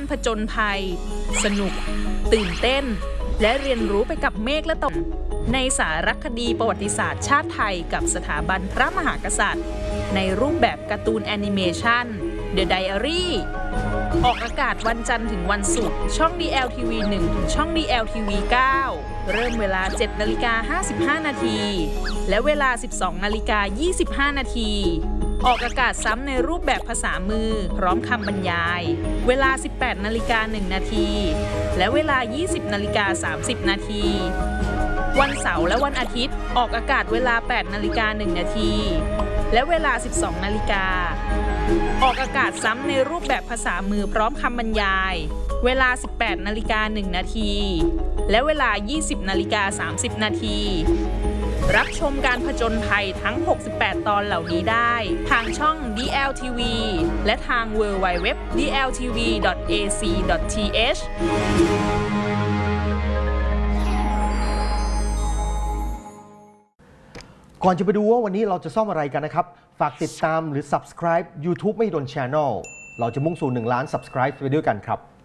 ผจญภัยสนุกตื่นเต้นและเรียนรู้ไปกับเมฆและตกในสารคดีประวัติศาสตร์ชาติไทยกับสถาบันพระมหากษัตริย์ในรูปแบบการ์ตูนแอนิเมชัน The Diary ออกอากาศวันจันทร์ถึงวันศุกร์ช่อง DLTV 1 ถึงช่อง DLTV 9 เริ่มเวลา 7:55 นาทีและเวลา 12:25 นาทีออกอากาศซ้ำในรูปแบบภาษามือพร้อมคำบรรยายเวลา 18:01 นาทีและเวลา 20:30 นาทีวันเสาร์และวันอาทิตย์ออกอากาศเวลา 8:01 นาทีและเวลา 12 นาฬิกาออกอากาศซ้ำในรูปแบบภาษามือพร้อมคำบรรยายเวลา 18:01 นาทีและเวลา 20:30 นาทีรับชมการผจญภัยทั้ง 68 ตอนเหล่านี้ได้ทางช่อง DLTV และทาง www.dltv.ac.th ก่อนจะไปดูว่าวันนี้เราจะซ่อมอะไรกันนะครับฝากติดตามหรือ subscribe YouTube ไม่ดน Channel เราจะมุ่งสู่1 ล้าน subscribe ไปด้วยกันครับ